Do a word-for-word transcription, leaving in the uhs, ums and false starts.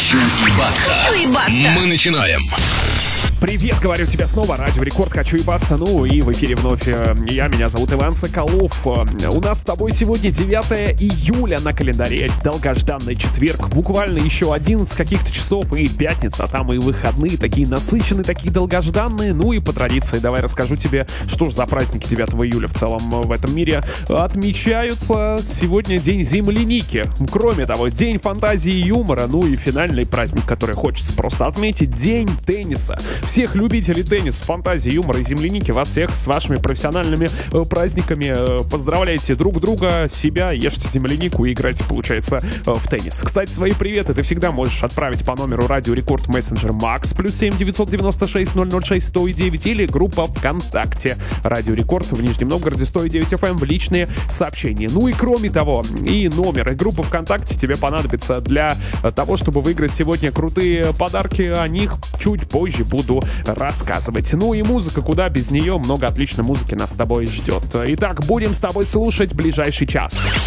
Хочу и баста. Хочу и баста. Мы начинаем. Привет, говорю тебе снова, Радио Рекорд, Хочу и баста. Ну и в эфире вновь я, меня зовут Иван Соколов. У нас с тобой сегодня девятое июля на календаре, долгожданный четверг. Буквально еще одиннадцать каких-то часов и пятница, а там и выходные, такие насыщенные, такие долгожданные. Ну и по традиции давай расскажу тебе, что же за праздники девятого июля в целом в этом мире отмечаются. Сегодня день земляники. Кроме того, день фантазии и юмора, ну и финальный праздник, который хочется просто отметить, день тенниса. Всех любителей тенниса, фантазии, юмора и земляники, вас всех с вашими профессиональными э, праздниками. Э, поздравляйте друг друга, себя, ешьте землянику и играйте, получается, э, в теннис. Кстати, свои приветы ты всегда можешь отправить по номеру Радио Рекорд Мессенджер Макс плюс семь девятьсот девяносто шесть ноль ноль шесть сто девять или группа ВКонтакте Радио Рекорд в Нижнем Новгороде сто девять эф эм в личные сообщения. Ну и кроме того, и номер, и группа ВКонтакте тебе понадобится для того, чтобы выиграть сегодня крутые подарки. О них чуть позже буду рассказывать. Ну и музыка, куда без нее, много отличной музыки нас с тобой ждет. Итак, будем с тобой слушать ближайший час.